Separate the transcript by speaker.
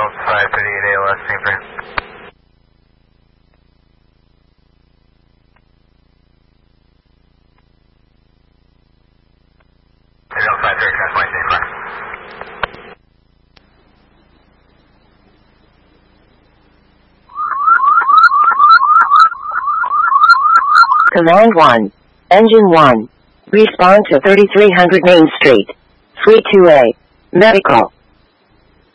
Speaker 1: 538 ALS, Safer. Aerial 530, transpoint Safer.
Speaker 2: Command 1. Engine 1. Respond to 3300 Main Street. Suite 2A. Medical.